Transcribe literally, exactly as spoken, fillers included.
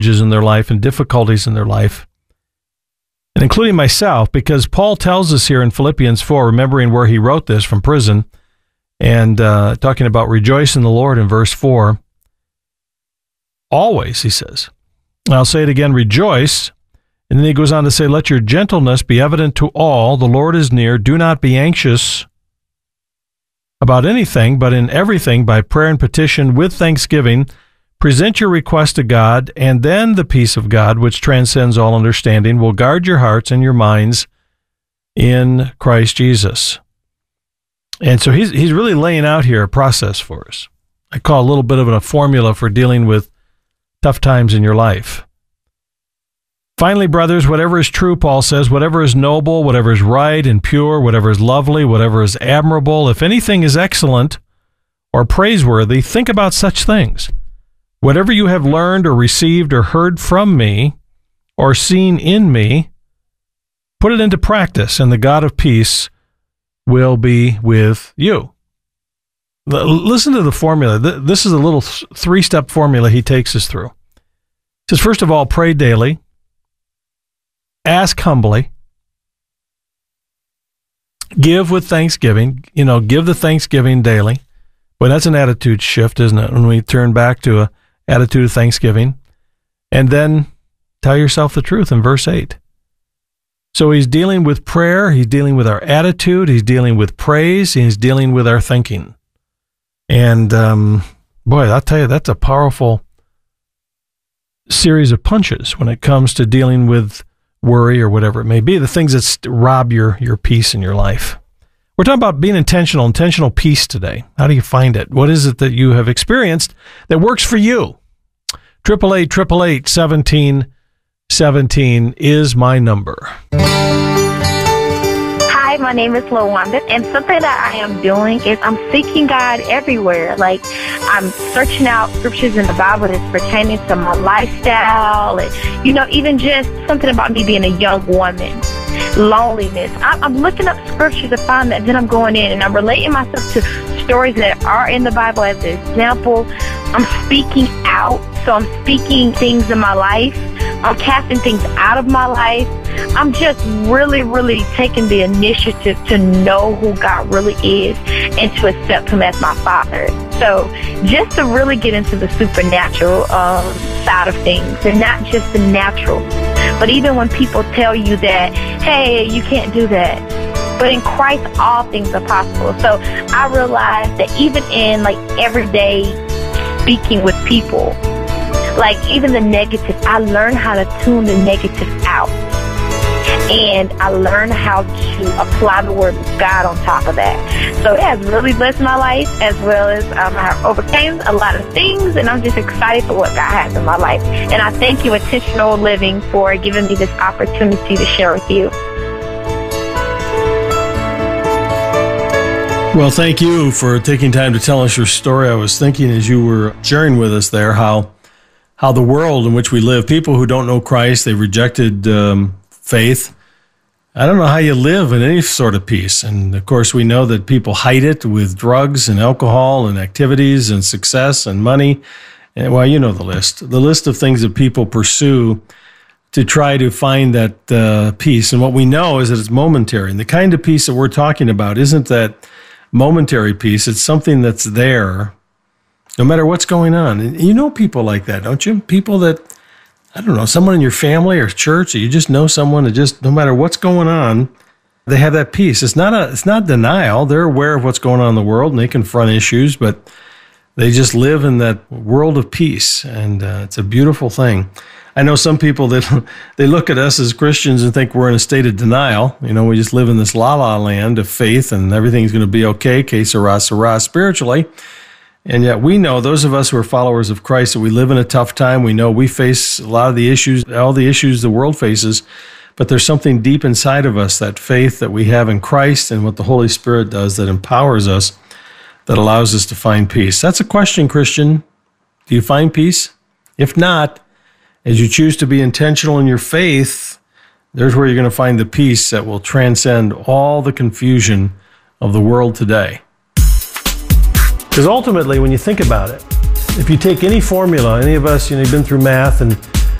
in their life and difficulties in their life, and including myself, because Paul tells us here in Philippians four, remembering where he wrote this from prison, and uh, talking about rejoice in the Lord in verse four, always, he says. And I'll say it again, rejoice. And then he goes on to say, let your gentleness be evident to all. The Lord is near. Do not be anxious about anything, but in everything, by prayer and petition, with thanksgiving, present your request to God, and then the peace of God, which transcends all understanding, will guard your hearts and your minds in Christ Jesus. And so he's he's really laying out here a process for us. I call it a little bit of a formula for dealing with tough times in your life. Finally, brothers, whatever is true, Paul says, whatever is noble, whatever is right and pure, whatever is lovely, whatever is admirable, if anything is excellent or praiseworthy, think about such things. Whatever you have learned or received or heard from me or seen in me, put it into practice, and the God of peace will be with you. Listen to the formula. This is a little three-step formula he takes us through. He says, first of all, pray daily. Ask humbly. Give with thanksgiving. You know, give the thanksgiving daily. Boy, that's an attitude shift, isn't it? When we turn back to an attitude of thanksgiving. And then tell yourself the truth in verse eight. So he's dealing with prayer. He's dealing with our attitude. He's dealing with praise. He's dealing with our thinking. And, um, boy, I'll tell you, that's a powerful series of punches when it comes to dealing with worry or whatever it may be, the things that st- rob your, your peace in your life. We're talking about being intentional, intentional peace today. How do you find it? What is it that you have experienced that works for you? Triple eight, triple eight, seventeen, seventeen is my number. Hi, my name is LaWanda, and something that I am doing is I'm seeking God everywhere. Like, I'm searching out scriptures in the Bible that's pertaining to my lifestyle, and, you know, even just something about me being a young woman, loneliness. I'm, I'm looking up scripture to find that, then I'm going in and I'm relating myself to stories that are in the Bible as an example. I'm speaking out, so I'm speaking things in my life. I'm casting things out of my life. I'm just really, really taking the initiative to know who God really is and to accept Him as my Father. So just to really get into the supernatural um, side of things and not just the natural. But even when people tell you that, hey, you can't do that. But in Christ, all things are possible. So I realized that even in like everyday speaking with people, like even the negative, I learned how to tune the negative out. And I learned how to apply the word of God on top of that. So it has really blessed my life, as well as um, I have overcame a lot of things, and I'm just excited for what God has in my life. And I thank you, Intentional Living, for giving me this opportunity to share with you. Well, thank you for taking time to tell us your story. I was thinking as you were sharing with us there how how the world in which we live, people who don't know Christ, they rejected um, faith. I don't know how you live in any sort of peace. And of course, we know that people hide it with drugs and alcohol and activities and success and money. And well, you know the list, the list of things that people pursue to try to find that uh, peace. And what we know is that it's momentary. And the kind of peace that we're talking about isn't that momentary peace. It's something that's there no matter what's going on. And you know people like that, don't you? People that, I don't know, someone in your family or church, or you just know someone that just, no matter what's going on, they have that peace. It's not a, it's not denial. They're aware of what's going on in the world and they confront issues, but they just live in that world of peace. And uh, it's a beautiful thing. I know some people that they look at us as Christians and think we're in a state of denial. You know, we just live in this la-la land of faith and everything's going to be okay, que sera, sera, spiritually. And yet we know, those of us who are followers of Christ, that we live in a tough time. We know we face a lot of the issues, all the issues the world faces, but there's something deep inside of us, that faith that we have in Christ and what the Holy Spirit does that empowers us, that allows us to find peace. That's a question, Christian. Do you find peace? If not, as you choose to be intentional in your faith, there's where you're going to find the peace that will transcend all the confusion of the world today. Because ultimately, when you think about it, if you take any formula, any of us, you know, you've been through math and